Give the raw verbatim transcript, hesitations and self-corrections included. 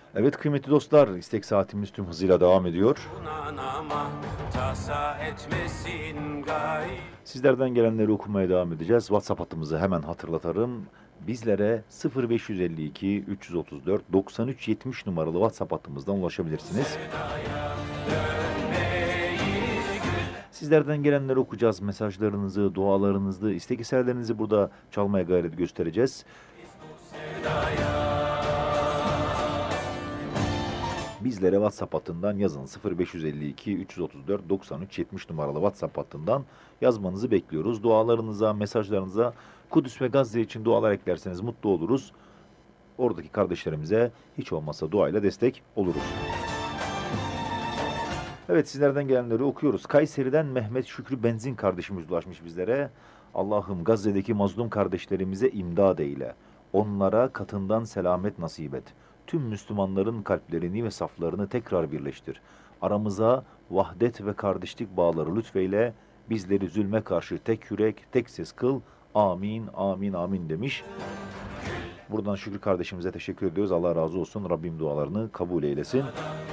Evet kıymetli dostlar, istek saatimiz tüm hızıyla devam ediyor. Sizlerden gelenleri okumaya devam edeceğiz. WhatsApp hattımızı hemen hatırlatırım. Bizlere sıfır beş yüz elli iki üç yüz otuz dört doksan üç yetmiş numaralı WhatsApp hattımızdan ulaşabilirsiniz. Sizlerden gelenleri okuyacağız. Mesajlarınızı, dualarınızı, istek eserlerinizi burada çalmaya gayret göstereceğiz. Bizlere WhatsApp hattından yazın. sıfır beş yüz elli iki üç yüz otuz dört doksan üç yetmiş numaralı WhatsApp hattından yazmanızı bekliyoruz. Dualarınıza, mesajlarınıza Kudüs ve Gazze için dualar eklerseniz mutlu oluruz. Oradaki kardeşlerimize hiç olmazsa duayla destek oluruz. Evet, sizlerden gelenleri okuyoruz. Kayseri'den Mehmet Şükrü Benzin kardeşimiz ulaşmış bizlere. Allah'ım Gazze'deki mazlum kardeşlerimize imdad eyle. Onlara katından selamet nasip et. Tüm Müslümanların kalplerini ve saflarını tekrar birleştir. Aramıza vahdet ve kardeşlik bağları lütfeyle. Bizleri zulme karşı tek yürek, tek ses kıl. Amin, amin, amin demiş. Buradan Şükrü kardeşimize teşekkür ediyoruz. Allah razı olsun. Rabbim dualarını kabul eylesin.